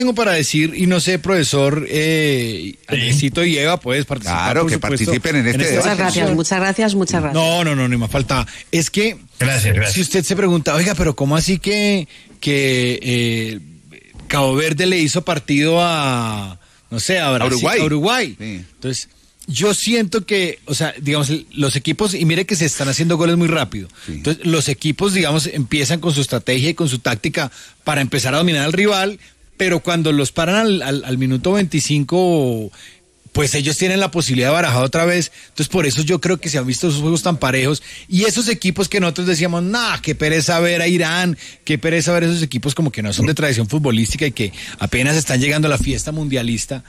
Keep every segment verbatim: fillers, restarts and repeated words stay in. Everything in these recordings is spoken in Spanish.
tengo para decir, y no sé, profesor, eh, Andresito y Eva, puedes participar. Claro, que supuesto, participen en este, en este Muchas gracias, muchas gracias, muchas gracias. No, no, no, ni más falta. Es que, gracias, gracias. Si usted se pregunta, oiga, pero ¿cómo así que, que eh, Cabo Verde le hizo partido a, no sé, a, Brasil, a Uruguay? A Uruguay. Sí. Entonces, yo siento que, o sea, digamos, los equipos, y mire que se están haciendo goles muy rápido. Sí. Entonces, los equipos, digamos, empiezan con su estrategia y con su táctica para empezar a dominar al rival, pero cuando los paran al, al, al minuto veinticinco, pues ellos tienen la posibilidad de barajar otra vez. Entonces, por eso yo creo que se han visto esos juegos tan parejos. Y esos equipos que nosotros decíamos, nah, qué pereza ver a Irán, qué pereza ver esos equipos como que no son de tradición futbolística y que apenas están llegando a la fiesta mundialista,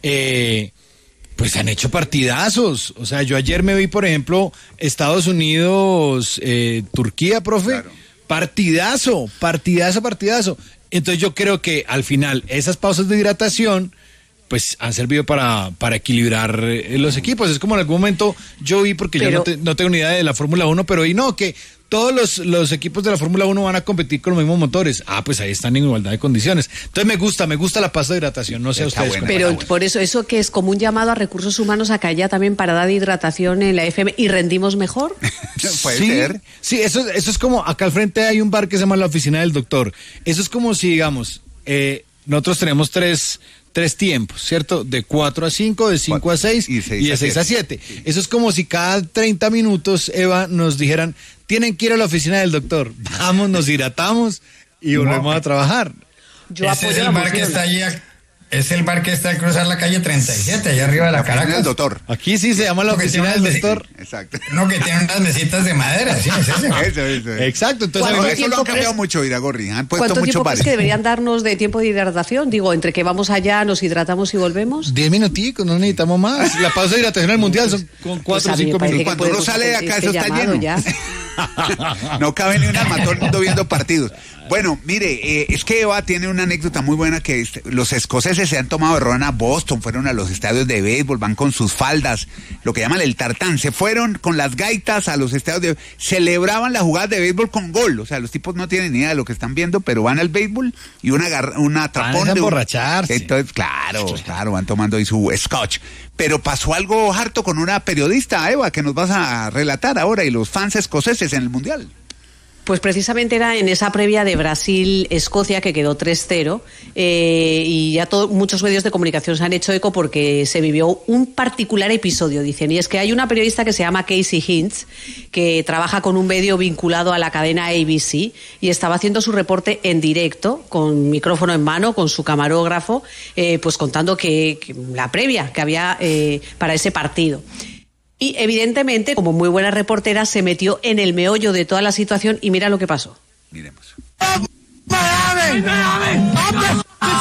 eh, pues han hecho partidazos. O sea, yo ayer me vi, por ejemplo, Estados Unidos, eh, Turquía, profe, claro. partidazo, partidazo, partidazo. Entonces yo creo que al final esas pausas de hidratación pues han servido para, para equilibrar eh, los equipos. Es como en algún momento yo vi, porque pero, yo no, te, no tengo ni idea de la Fórmula uno, pero y no, que todos los, los equipos de la Fórmula uno van a competir con los mismos motores. Ah, pues ahí están en igualdad de condiciones. Entonces me gusta, me gusta la pausa de hidratación, no sé a ustedes. Buena, pero por eso, eso que es como un llamado a recursos humanos a que haya también parada de hidratación en la F M y rendimos mejor. Puede sí, ser. Sí, eso, eso es como, acá al frente hay un bar que se llama la Oficina del Doctor. Eso es como si, digamos, eh, nosotros tenemos tres... Tres tiempos, ¿cierto? De cuatro a cinco, de cinco a seis y, y de seis a siete. Sí. Eso es como si cada treinta minutos, Eva, nos dijeran, tienen que ir a la oficina del doctor. Vamos, nos hidratamos y volvemos no. a trabajar. Yo Ese es el bar que está allí, es el bar que está al cruzar la calle treinta y siete, allá arriba de la, la Caracas. Del doctor. Aquí sí se llama la oficina del doctor. Exacto. No, que tiene unas mesitas de madera, sí, es ese. Eso, eso, eso. Exacto. Entonces, bueno, eso lo han cambiado mucho, Iragorri. Han puesto ¿Cuánto mucho tiempo bares. crees que deberían darnos de tiempo de hidratación? Digo, entre que vamos allá, nos hidratamos y volvemos. Diez minuticos, no necesitamos más. La pausa de hidratación al mundial son con cuatro o pues cinco minutos. Cuando uno sale de acá, eso está lleno. Ya. No cabe ni un armatón viendo partidos. Bueno, mire, eh, es que Eva tiene una anécdota muy buena, que es, los escoceses se han tomado de ron a Boston, fueron a los estadios de béisbol, van con sus faldas, lo que llaman el tartán, se fueron con las gaitas a los estadios de celebraban las jugadas de béisbol con gol, o sea, los tipos no tienen ni idea de lo que están viendo, pero van al béisbol y una, una trapón van a emborracharse. Entonces, claro, claro, van tomando ahí su scotch. Pero pasó algo harto con una periodista, Eva, que nos vas a relatar ahora, y los fans escoceses en el Mundial. Pues precisamente era en esa previa de Brasil-Escocia, que quedó tres cero, eh, y ya todo, muchos medios de comunicación se han hecho eco porque se vivió un particular episodio, dicen, y es que hay una periodista que se llama Casey Hintz, que trabaja con un medio vinculado a la cadena A B C, y estaba haciendo su reporte en directo, con micrófono en mano, con su camarógrafo, eh, pues contando que, que la previa que había eh, para ese partido. Y evidentemente, como muy buena reportera, se metió en el meollo de toda la situación y mira lo que pasó. Miremos. Miami, Miami, Miami.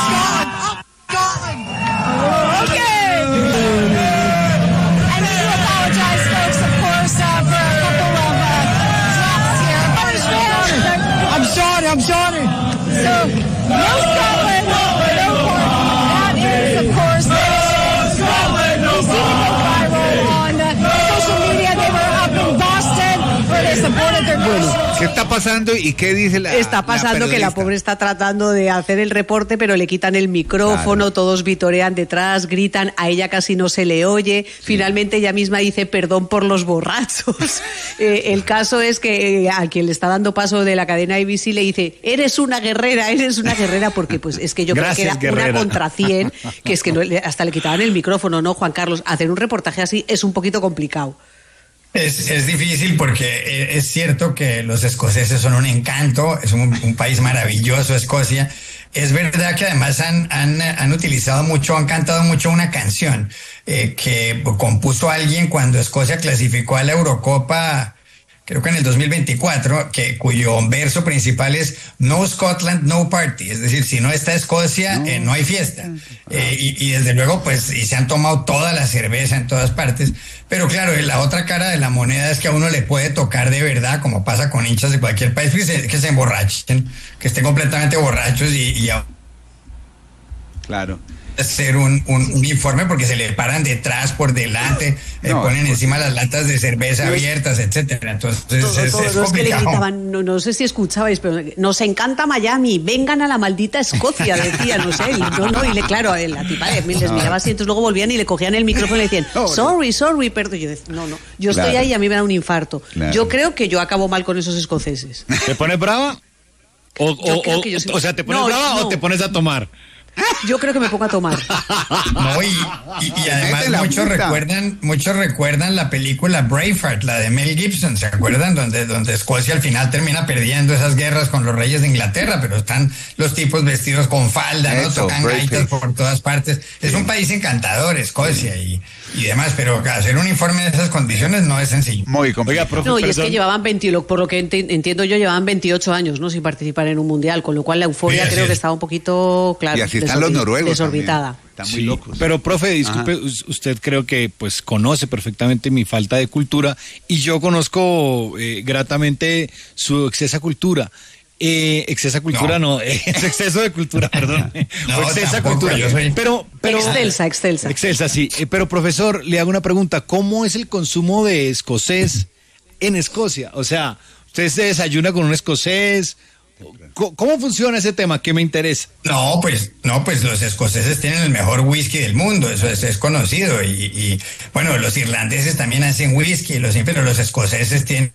I'm sorry, I'm sorry. So, no Scotland, no Portland. That is, of course, Scotland. They seem to go viral on uh, social media. They were up in Boston where they supported their bueno, ¿qué está pasando y qué dice la Está pasando la que la pobre está tratando de hacer el reporte, pero le quitan el micrófono, claro. Todos vitorean detrás, gritan, a ella casi no se le oye. Sí. Finalmente ella misma dice perdón por los borrachos. eh, el caso es que a quien le está dando paso de la cadena A B C le dice, eres una guerrera, eres una guerrera, porque pues es que yo Gracias, creo que era guerrera. Una contra cien, que es que no, hasta le quitaban el micrófono, ¿no, Juan Carlos? Hacer un reportaje así es un poquito complicado. Es, es difícil porque es cierto que los escoceses son un encanto, es un, un país maravilloso, Escocia. Es verdad que además han, han, han utilizado mucho, han cantado mucho una canción eh, que compuso alguien cuando Escocia clasificó a la Eurocopa, creo que en el dos mil veinticuatro, que, cuyo verso principal es No Scotland, no party. Es decir, si no está Escocia, no, eh, no hay fiesta. Eh, y, y desde luego, pues, y se han tomado toda la cerveza en todas partes. Pero claro, la otra cara de la moneda es que a uno le puede tocar de verdad, como pasa con hinchas de cualquier país, que se, que se emborrachen, que estén completamente borrachos y... y Claro. Hacer un, un uniforme porque se le paran detrás, por delante, no, le ponen encima las latas de cerveza abiertas, etcétera. Entonces todo, es, todo, es los que le complicado. gritaban, no, no sé si escuchabais, pero nos encanta Miami, vengan a la maldita Escocia, decía, no sé, y no, no, y le, claro, la tipa les miraba así, entonces luego volvían y le cogían el micrófono y le decían, sorry, sorry, perdón. Yo decía, no, no, yo claro. estoy ahí y a mí me da un infarto. Claro. Yo creo que yo acabo mal con esos escoceses. ¿Te pones brava? O, o, o, soy... o sea, ¿te pones no, brava no. o te pones a tomar? Yo creo que me pongo a tomar. No, y, y, y además muchos recuerdan, muchos recuerdan la película Braveheart, la de Mel Gibson, ¿se acuerdan? Donde, donde Escocia al final termina perdiendo esas guerras con los reyes de Inglaterra, pero están los tipos vestidos con falda, ¿no? Eso, tocan Braveheart. Gaitas por todas partes. Es sí. un país encantador, Escocia, sí. y, y demás, pero hacer un informe de esas condiciones no es sencillo. Muy complicado. Oiga, no, y es que llevaban veinte, por lo que entiendo yo, llevaban veintiocho años, ¿no? Sin participar en un mundial, con lo cual la euforia sí, creo es. que estaba un poquito, claro. Y así están los noruegos. Desorbitada. Están muy sí, locos. Pero, profe, disculpe, Ajá. usted creo que pues conoce perfectamente mi falta de cultura y yo conozco eh, gratamente su excesa cultura. Eh, excesa cultura no, no eh, es exceso de cultura, perdón. No, o excesa cultura. Soy... Pero, pero excelsa, excelsa. Excelsa, sí. Eh, pero, profesor, le hago una pregunta. ¿Cómo es el consumo de escocés en Escocia? O sea, ¿usted se desayuna con un escocés? ¿Cómo funciona ese tema? ¿Qué me interesa? No, pues, no, pues los escoceses tienen el mejor whisky del mundo, eso es, es conocido. Y, y bueno, los irlandeses también hacen whisky, los, pero los escoceses tienen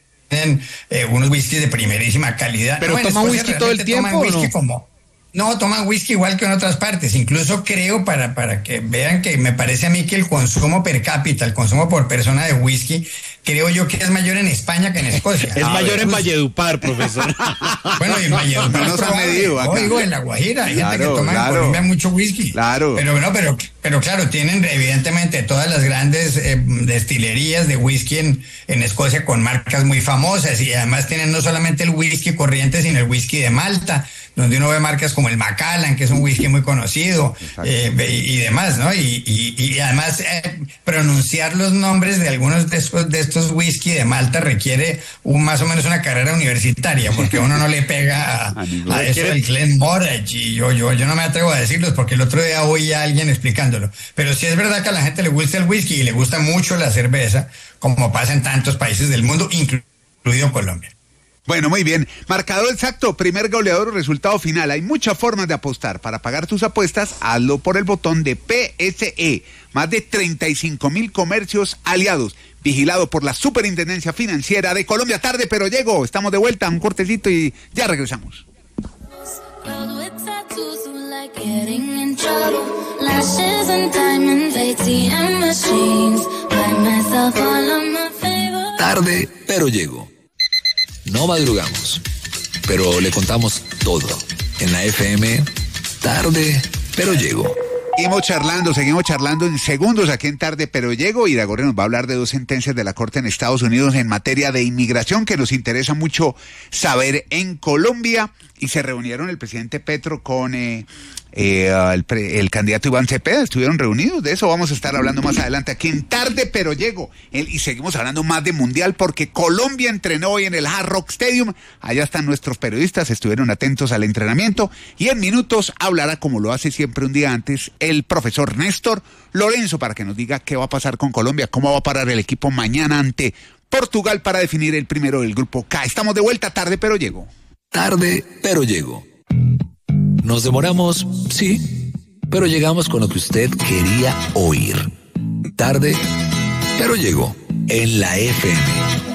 eh, unos whiskies de primerísima calidad. ¿Pero no, toman whisky todo el tiempo toman whisky no? como... No, toman whisky igual que en otras partes. Incluso creo, para, para que vean que me parece a mí que el consumo per cápita, el consumo por persona de whisky, creo yo que es mayor en España que en Escocia. Es a mayor ver, en pues, Valledupar, profesor. Bueno, y en Valledupar no nos ha medido acá. No, digo, en La Guajira hay claro, gente que toma claro. en Colombia mucho whisky. Claro. Pero no, pero, pero claro, tienen evidentemente todas las grandes eh, destilerías de whisky en, en Escocia con marcas muy famosas y además tienen no solamente el whisky corriente, sino el whisky de Malta, donde uno ve marcas como el Macallan, que es un whisky muy conocido, eh, y, y demás, ¿no? Y, y, y además eh, pronunciar los nombres de algunos de estos, de estos whisky de Malta requiere un, más o menos una carrera universitaria, porque uno no le pega a, a eso del Glenmorangie, y yo, yo, yo no me atrevo a decirlos, porque el otro día oí a alguien explicándolo. Pero sí es verdad que a la gente le gusta el whisky y le gusta mucho la cerveza, como pasa en tantos países del mundo, incluido Colombia. Bueno, muy bien. Marcador exacto, primer goleador o resultado final. Hay muchas formas de apostar. Para pagar tus apuestas, hazlo por el botón de P S E. Más de treinta y cinco mil comercios aliados. Vigilado por la Superintendencia Financiera de Colombia. Tarde, pero llego. Estamos de vuelta, un cortecito y ya regresamos. Tarde, pero llego. No madrugamos, pero le contamos todo. En la F M, tarde, pero llego. Seguimos charlando, seguimos charlando en segundos aquí en Tarde, pero llego. Iragorri nos va a hablar de dos sentencias de la Corte en Estados Unidos en materia de inmigración que nos interesa mucho saber en Colombia. Y se reunieron el presidente Petro con eh, eh, el, pre, el candidato Iván Cepeda, estuvieron reunidos. De eso vamos a estar hablando más adelante aquí en Tarde, pero llego. El, y seguimos hablando más de Mundial porque Colombia entrenó hoy en el Hard Rock Stadium. Allá están nuestros periodistas, estuvieron atentos al entrenamiento. Y en minutos hablará, como lo hace siempre un día antes, el profesor Néstor Lorenzo para que nos diga qué va a pasar con Colombia, cómo va a parar el equipo mañana ante Portugal para definir el primero del grupo K. Estamos de vuelta, Tarde, pero llego. Tarde, pero llego. Nos demoramos, sí, pero llegamos con lo que usted quería oír. Tarde, pero llego en la F M.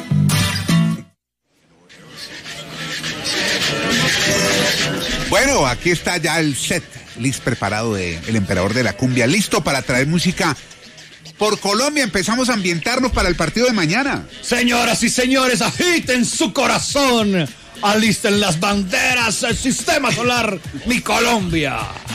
Bueno, aquí está ya el set list preparado de El Emperador de la Cumbia, listo para traer música por Colombia. Empezamos a ambientarnos para el partido de mañana. Señoras y señores, agiten su corazón. Alisten las banderas, el sistema solar, mi Colombia.